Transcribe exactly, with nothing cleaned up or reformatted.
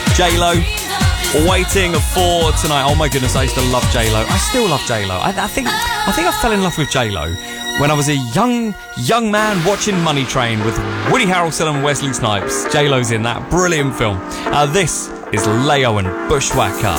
J-Lo. Waiting for tonight. Oh my goodness, I used to love J-Lo. I still love J-Lo. I, I think I think I fell in love with J-Lo when I was a young young man watching Money Train with Woody Harrelson and Wesley Snipes. J-Lo's in that brilliant film. Uh, this is Leo and Bushwhacker.